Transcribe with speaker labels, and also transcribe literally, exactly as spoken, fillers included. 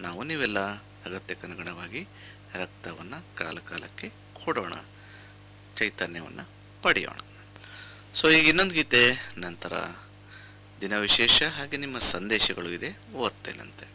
Speaker 1: ನಾವು ನೀವೆಲ್ಲ ಅಗತ್ಯಕ್ಕನುಗುಣವಾಗಿ ರಕ್ತವನ್ನು ಕಾಲ ಕಾಲಕ್ಕೆ ಕೊಡೋಣ, ಚೈತನ್ಯವನ್ನು ಪಡೆಯೋಣ. ಸೊ ಈಗ ಇನ್ನೊಂದು ಗೀತೆ ನಂತರ ದಿನ ವಿಶೇಷ ಹಾಗೆ ನಿಮ್ಮ ಸಂದೇಶಗಳು ಇದೆ, ಓದ್ತೇನಂತೆ.